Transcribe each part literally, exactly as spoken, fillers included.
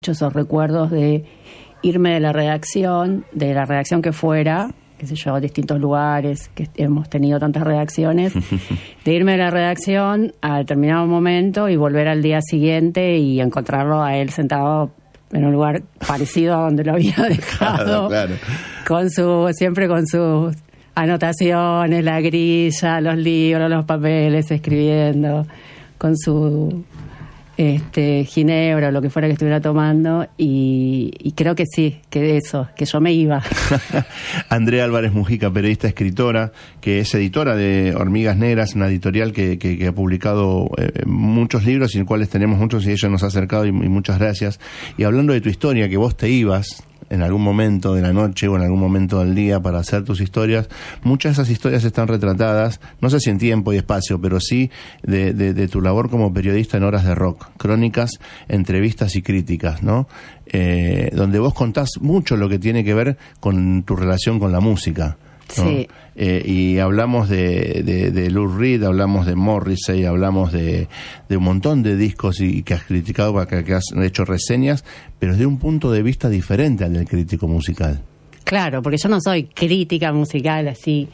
mucho esos recuerdos de irme de la redacción, de la redacción que fuera, qué sé yo, distintos lugares, que hemos tenido tantas redacciones, de irme de la redacción a determinado momento y volver al día siguiente y encontrarlo a él sentado en un lugar parecido a donde lo había dejado, claro, claro. con su siempre con sus anotaciones, la grilla, los libros, los papeles, escribiendo, con su este ginebra o lo que fuera que estuviera tomando, y, y creo que sí, que eso, que yo me iba. Andrea Álvarez Mujica, periodista, escritora, que es editora de Hormigas Negras, una editorial que, que, que ha publicado eh, muchos libros, y en cuales tenemos muchos, y ella nos ha acercado, y, y muchas gracias. Y hablando de tu historia, que vos te ibas en algún momento de la noche o en algún momento del día para hacer tus historias, muchas de esas historias están retratadas, no sé si en tiempo y espacio, pero sí de, de, de tu labor como periodista en Horas de Rock, crónicas, entrevistas y críticas, ¿no? Eh, donde vos contás mucho lo que tiene que ver con tu relación con la música, ¿no? Sí. Eh, y hablamos de, de, de Lou Reed, hablamos de Morrissey, hablamos de, de un montón de discos y, y que has criticado, que, que has hecho reseñas, pero desde un punto de vista diferente al del crítico musical. Claro, porque yo no soy crítica musical así.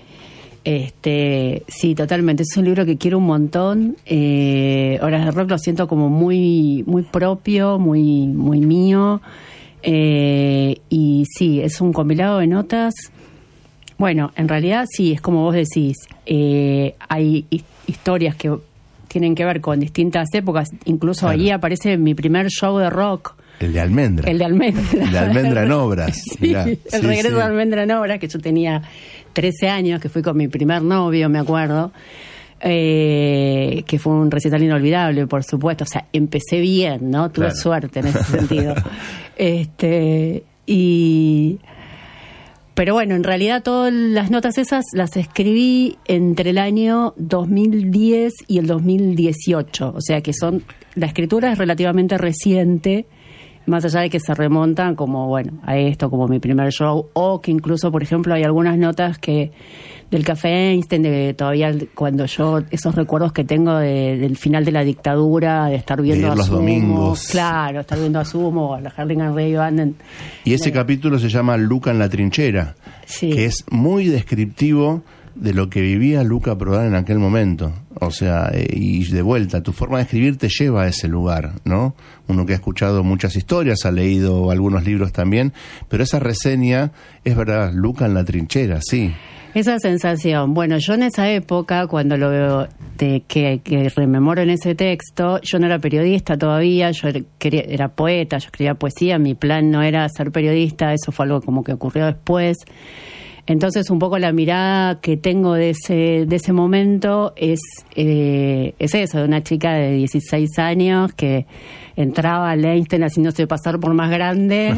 Este, sí, totalmente. Es un libro que quiero un montón. Eh, Horas de Rock lo siento como muy, muy propio, muy, muy mío. Eh, y sí, es un compilado de notas. Bueno, en realidad sí, es como vos decís, eh, hay hi- historias que tienen que ver con distintas épocas, incluso claro. Ahí aparece mi primer show de rock. El de Almendra. El de Almendra. El de Almendra en Obras. Sí, Mirá. el sí, regreso sí. de Almendra en Obras, que yo tenía trece años, que fui con mi primer novio, me acuerdo, eh, que fue un recital inolvidable, por supuesto. O sea, empecé bien, ¿no? Tuve Claro. suerte en ese sentido. este y... Pero bueno, en realidad todas las notas esas las escribí entre el año dos mil diez y el dos mil dieciocho. O sea que son, la escritura es relativamente reciente, más allá de que se remontan como, bueno, a esto, como mi primer show, o que incluso, por ejemplo, hay algunas notas que del Café Einstein, de todavía cuando yo, esos recuerdos que tengo de, del final de la dictadura, de estar viendo de a los Sumo, domingos. Claro, estar viendo a Sumo, a la Hurricane Ray Band. En, Y ese de, capítulo se llama Luca en la trinchera, sí. que es muy descriptivo de lo que vivía Luca Prodan en aquel momento. O sea, eh, y de vuelta, tu forma de escribir te lleva a ese lugar, ¿no? Uno que ha escuchado muchas historias, ha leído algunos libros también, pero esa reseña es verdad, Luca en la trinchera, sí. Esa sensación. Bueno, yo en esa época, cuando lo veo, de, que, que rememoro en ese texto, yo no era periodista todavía, yo era, quería, era poeta, yo escribía poesía, mi plan no era ser periodista, eso fue algo como que ocurrió después. Entonces, un poco la mirada que tengo de ese de ese momento es eh, es eso, de una chica de dieciséis años que entraba al Einstein haciéndose pasar por más grande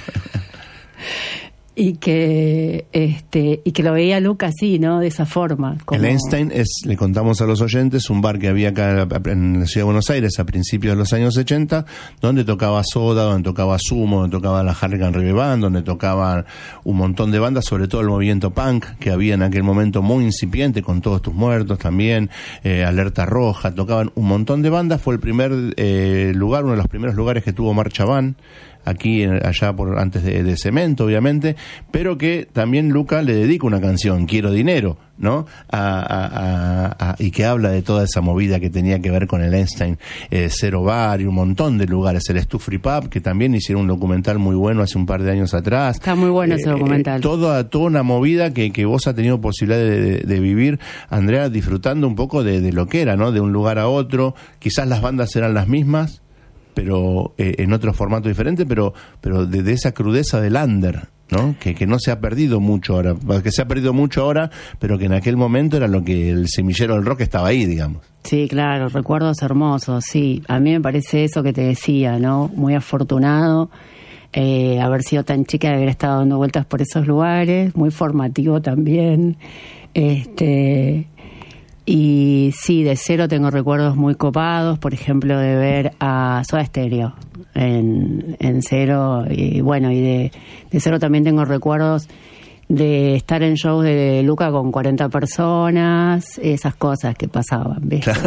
y que este y que lo veía Luca así, ¿no? De esa forma. Como... El Einstein es, le contamos a los oyentes, un bar que había acá en la ciudad de Buenos Aires a principios de los años ochenta, donde tocaba Soda, donde tocaba Sumo, donde tocaba la Hurricane Ray Band, donde tocaban un montón de bandas, sobre todo el movimiento punk que había en aquel momento muy incipiente, con Todos Tus Muertos también, eh, Alerta Roja, tocaban un montón de bandas. Fue el primer eh, lugar, uno de los primeros lugares que tuvo Marcha Van, aquí allá por antes de, de Cemento, obviamente, pero que también Luca le dedica una canción, Quiero Dinero, ¿no? A, a, a, a, y que habla de toda esa movida que tenía que ver con el Einstein, eh, Cero Bar y un montón de lugares, el Stu Free Pub, que también hicieron un documental muy bueno hace un par de años atrás. Está muy bueno eh, ese documental. Eh, toda, toda una movida que, que vos has tenido posibilidad de, de, de vivir, Andrea, disfrutando un poco de, de lo que era, ¿no? De un lugar a otro, quizás las bandas eran las mismas, pero eh, en otro formato diferente, pero pero de, de esa crudeza del under, ¿no? Que, que no se ha perdido mucho ahora, que se ha perdido mucho ahora, pero que en aquel momento era lo que el semillero del rock estaba ahí, digamos. Sí, claro, recuerdos hermosos, sí. A mí me parece eso que te decía, ¿no? Muy afortunado eh, haber sido tan chica, de haber estado dando vueltas por esos lugares, muy formativo también. Este... Y sí, de Cero tengo recuerdos muy copados, por ejemplo, de ver a Soda Stereo en, en Cero, y bueno, y de, de Cero también tengo recuerdos de estar en shows de Luca con cuarenta personas, esas cosas que pasaban, ¿ves? Claro.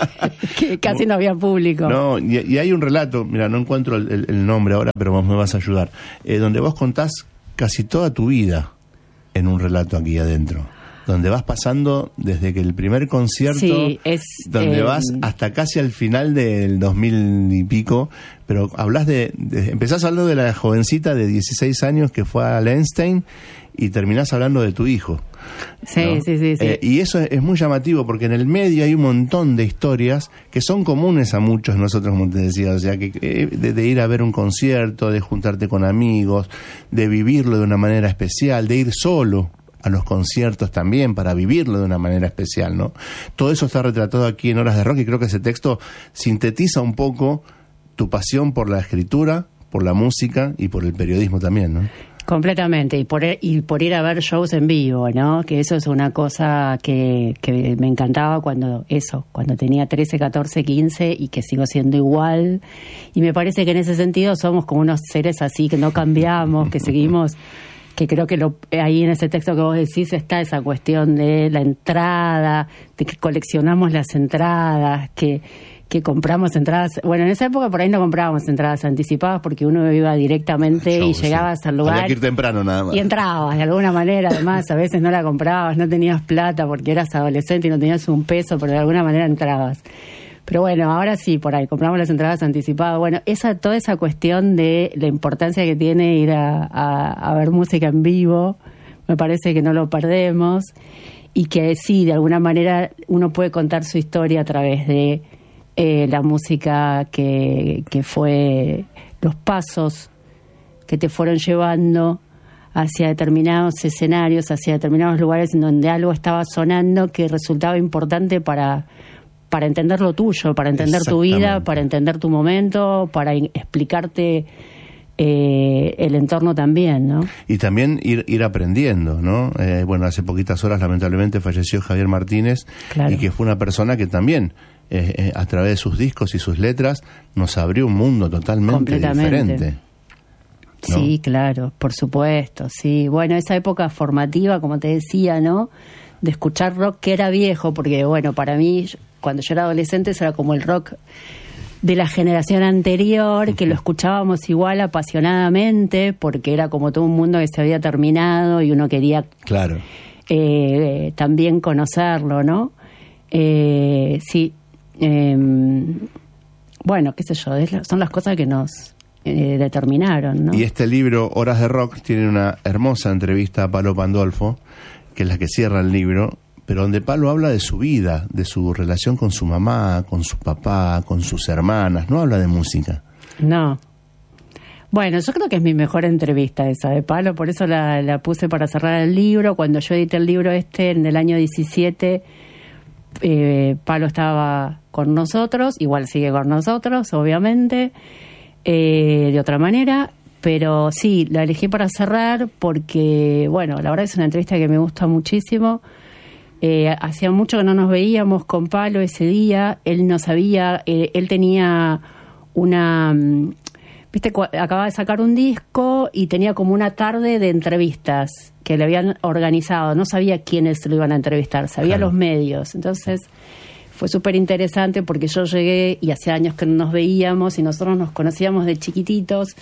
Que casi no había público. No, y, y hay un relato, mira, no encuentro el, el, el nombre ahora, pero vos me vas a ayudar, eh, donde vos contás casi toda tu vida en un relato aquí adentro, donde vas pasando desde que el primer concierto, sí, es, donde eh, vas hasta casi al final del dos mil y pico, pero hablas de, de, empezás hablando de la jovencita de dieciséis años que fue a Lenstein y terminás hablando de tu hijo. Sí, ¿no? sí, sí, sí. Eh, y eso es, es muy llamativo porque en el medio hay un montón de historias que son comunes a muchos de nosotros, como te decía, o sea, que eh, de, de ir a ver un concierto, de juntarte con amigos, de vivirlo de una manera especial, de ir solo a los conciertos también para vivirlo de una manera especial, ¿no? Todo eso está retratado aquí en Horas de Rock y creo que ese texto sintetiza un poco tu pasión por la escritura, por la música y por el periodismo también, ¿no? Completamente, y por, y por ir a ver shows en vivo, ¿no? Que eso es una cosa que, que me encantaba cuando eso, cuando tenía trece, catorce, quince y que sigo siendo igual. Y me parece que en ese sentido somos como unos seres así, que no cambiamos, que seguimos, que creo que lo, ahí en ese texto que vos decís está esa cuestión de la entrada, de que coleccionamos las entradas, que... que compramos entradas, bueno, en esa época por ahí no comprábamos entradas anticipadas porque uno iba directamente show, y llegabas sí. al lugar. Había que ir temprano nada más. Y entrabas de alguna manera, además, a veces no la comprabas, no tenías plata porque eras adolescente y no tenías un peso, pero de alguna manera entrabas. Pero bueno, ahora sí, por ahí, compramos las entradas anticipadas. Bueno, esa toda esa cuestión de la importancia que tiene ir a, a, a ver música en vivo, me parece que no lo perdemos y que sí, de alguna manera uno puede contar su historia a través de Eh, la música que, que fue los pasos que te fueron llevando hacia determinados escenarios, hacia determinados lugares en donde algo estaba sonando que resultaba importante para, para entender lo tuyo, para entender tu vida, para entender tu momento, para in- explicarte eh, el entorno también, ¿no? Y también ir ir aprendiendo, ¿no? Eh, bueno, hace poquitas horas lamentablemente falleció Javier Martínez, claro. Y que fue una persona que también Eh, eh, a través de sus discos y sus letras nos abrió un mundo totalmente diferente, ¿no? Sí, claro, por supuesto, sí. Bueno, esa época formativa, como te decía, ¿no? De escuchar rock que era viejo, porque bueno, para mí, cuando yo era adolescente, eso era como el rock de la generación anterior, uh-huh. que lo escuchábamos igual apasionadamente, porque era como todo un mundo que se había terminado y uno quería claro. eh, también conocerlo, ¿no? Eh, sí. Eh, bueno, qué sé yo, es la, son las cosas que nos eh, determinaron, ¿no? Y este libro, Horas de Rock, tiene una hermosa entrevista a Palo Pandolfo, que es la que cierra el libro, pero donde Palo habla de su vida, de su relación con su mamá, con su papá, con sus hermanas, no habla de música. No. Bueno, yo creo que es mi mejor entrevista esa de Palo, por eso la, la puse para cerrar el libro. Cuando yo edité el libro este en el año diecisiete, eh, Palo estaba con nosotros, igual sigue con nosotros, obviamente, eh, de otra manera, pero sí, la elegí para cerrar porque, bueno, la verdad es una entrevista que me gusta muchísimo. Eh, hacía mucho que no nos veíamos con Palo ese día, él no sabía, eh, él tenía una... Viste, acababa de sacar un disco y tenía como una tarde de entrevistas que le habían organizado. No sabía quiénes lo iban a entrevistar, sabía claro. los medios. Entonces fue súper interesante porque yo llegué y hacía años que no nos veíamos y nosotros nos conocíamos de chiquititos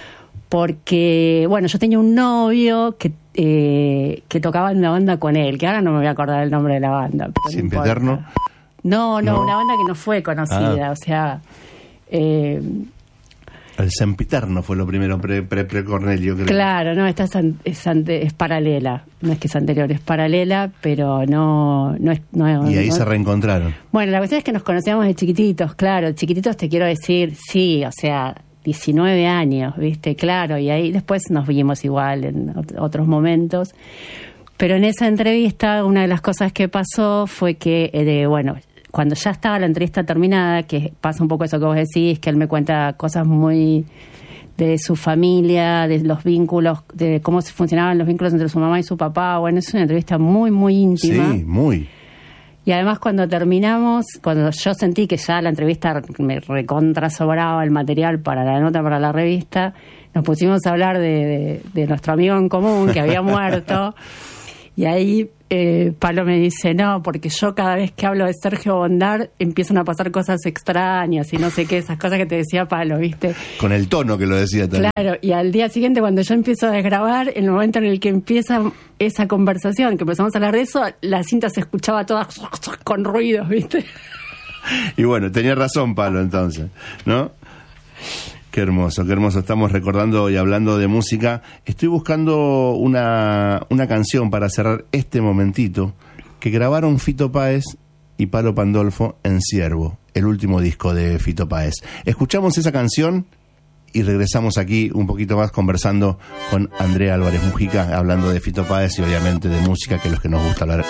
porque, bueno, yo tenía un novio que eh, que tocaba en una banda con él, que ahora no me voy a acordar el nombre de la banda. ¿Sin Peterno? No, no, no, una banda que no fue conocida, ah. o sea... Eh, El Sempiterno fue lo primero, pre, pre, pre Cornelio, creo. Claro, no, esta es, es, ante, es paralela, no es que es anterior, es paralela, pero no... no, es, no y ahí no, se reencontraron. Bueno, la cuestión es que nos conocíamos de chiquititos, claro, chiquititos te quiero decir, sí, o sea, diecinueve años, ¿viste? Claro, y ahí después nos vimos igual en otros momentos, pero en esa entrevista una de las cosas que pasó fue que, eh, de, bueno... Cuando ya estaba la entrevista terminada, que pasa un poco eso que vos decís, que él me cuenta cosas muy de su familia, de los vínculos, de cómo funcionaban los vínculos entre su mamá y su papá. Bueno, es una entrevista muy, muy íntima. Sí, muy. Y además cuando terminamos, cuando yo sentí que ya la entrevista me recontra sobraba el material para la nota para la revista, nos pusimos a hablar de, de, de nuestro amigo en común que había muerto. Y ahí eh, Palo me dice, no, porque yo cada vez que hablo de Sergio Bondar empiezan a pasar cosas extrañas y no sé qué, esas cosas que te decía Palo, ¿viste? Con el tono que lo decía también. Claro, y al día siguiente cuando yo empiezo a desgrabar, en el momento en el que empieza esa conversación, que empezamos a hablar de eso, la cinta se escuchaba toda con ruidos, ¿viste? Y bueno, tenía razón Palo entonces, ¿no? Qué hermoso, qué hermoso. Estamos recordando y hablando de música. Estoy buscando una, una canción para cerrar este momentito que grabaron Fito Páez y Palo Pandolfo en Ciervo, el último disco de Fito Páez. Escuchamos esa canción y regresamos aquí un poquito más conversando con Andrea Álvarez Mujica, hablando de Fito Páez y obviamente de música, que es lo que nos gusta hablar